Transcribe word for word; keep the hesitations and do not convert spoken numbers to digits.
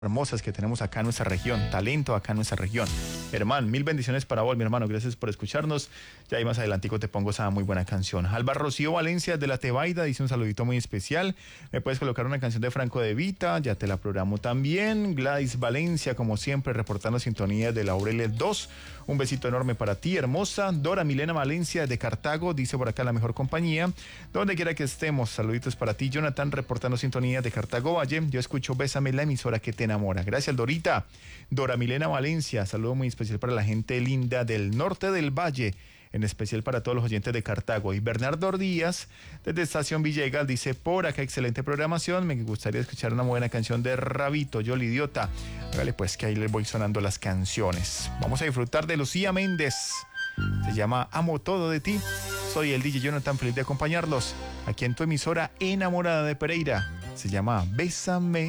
hermosas que tenemos acá en nuestra región, talento acá en nuestra región. Hermano, mil bendiciones para vos, mi hermano, gracias por escucharnos. Ya ahí más adelantico te pongo esa muy buena canción. Alba Rocío Valencia de la Tebaida dice un saludito muy especial. Me puedes colocar una canción de Franco de Vita, ya te la programo también. Gladys Valencia, como siempre, reportando sintonía de Laureles dos. Un besito enorme para ti, hermosa. Dora Milena Valencia de Cartago, dice por acá la mejor compañía. Donde quiera que estemos, saluditos para ti. Jonathan, reportando sintonía de Cartago Valle. Yo escucho Bésame, la emisora que te enamora. Gracias, Dorita. Dora Milena Valencia, saludo muy especial para la gente linda del norte del valle, en especial para todos los oyentes de Cartago. Y Bernardo Díaz, desde Estación Villegas, dice, por acá, excelente programación, me gustaría escuchar una buena canción de Rabito, Yo el Idiota. Hágale pues que ahí les voy sonando las canciones. Vamos a disfrutar de Lucía Méndez. Se llama Amo Todo de Ti. Soy el D J Jonathan, feliz de acompañarlos aquí en tu emisora enamorada de Pereira. Se llama Bésame.